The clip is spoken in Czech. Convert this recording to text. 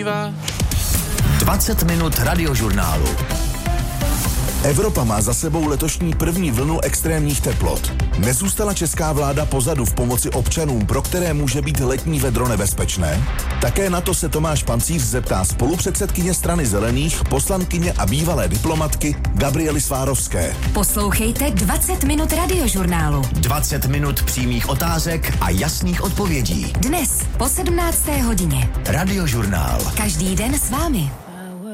20 minut radiožurnálu. Evropa má za sebou letošní první vlnu extrémních teplot. Nezůstala česká vláda pozadu v pomoci občanům, pro které může být letní vedro nebezpečné? Také na to se Tomáš Pancíř zeptá spolupředsedkyně Strany zelených, poslankyně a bývalé diplomatky Gabriely Svárovské. Poslouchejte 20 minut radiožurnálu. 20 minut přímých otázek a jasných odpovědí. Dnes po 17. hodině. Radiožurnál. Každý den s vámi.